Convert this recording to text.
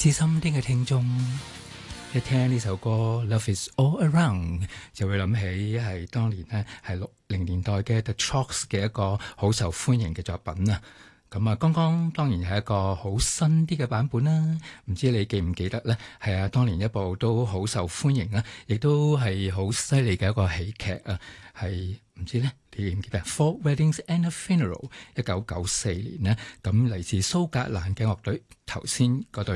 資深啲嘅聽眾一聽呢首歌《Love Is All Around》，就會諗起係當年呢係60年代嘅 The Trucks 嘅一個好受歡迎嘅作品啊。咁啊，剛剛當然係一個好新啲嘅版本啦。唔知你記唔記得呢？係啊，當年一部都好受歡迎啊，亦都係好犀利嘅一個喜劇啊。係唔知呢？你記唔記得 Four Weddings and a Funeral 1994年呢？咁嚟自蘇格蘭嘅樂隊，頭先嗰隊